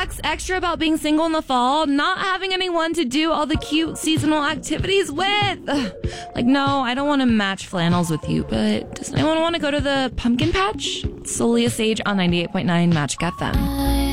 sucks extra about being single in the fall? Not having anyone to do all the cute seasonal activities with. Like, no, I don't want to match flannels with you, but does anyone want to go to the pumpkin patch? Solia Sage on 98.9 Magic FM.